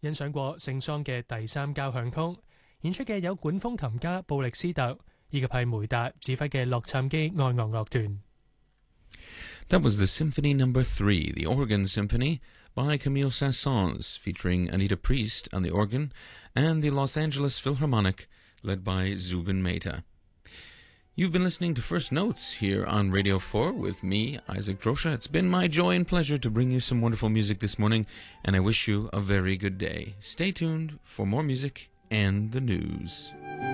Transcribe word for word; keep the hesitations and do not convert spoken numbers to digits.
欣賞過聖桑嘅第三交響曲，演出嘅有管風琴家布力斯特，以及係梅達指揮嘅洛杉磯愛樂樂團。 That was the Symphony Number Three, the Organ Symphony by Camille Saint-Saëns, featuring Anita Priest on the organ, and the Los Angeles Philharmonic, led by Zubin Mehta. You've been listening to First Notes here on Radio four with me, Isaac Drosha. It's been my joy and pleasure to bring you some wonderful music this morning, and I wish you a very good day. Stay tuned for more music and the news.